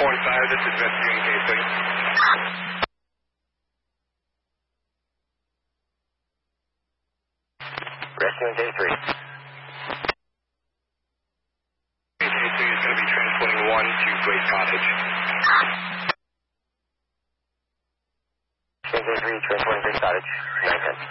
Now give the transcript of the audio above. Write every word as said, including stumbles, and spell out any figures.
five, this is rescuing K three. Rescuing K three. K three is going to be transporting one to Great Cottage. K three, transporting Great Cottage, nine ten.